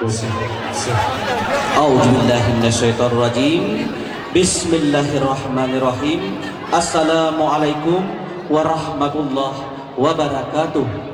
A'udzubillahi minasyaitonir rajim. Bismillahirrahmanirrahim. Assalamualaikum warahmatullahi wabarakatuh.